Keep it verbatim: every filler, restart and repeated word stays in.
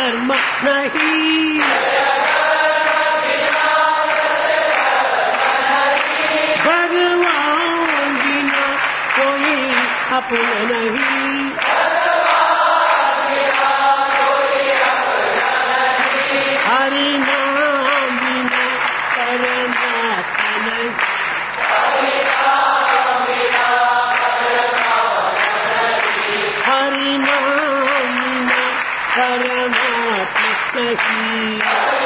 कर्म नहीं, भगवान बिना कोई अपना नहीं, हरि नाम बिना परमात्मा नहीं, हरि नाम बिना परमात्मा नहीं।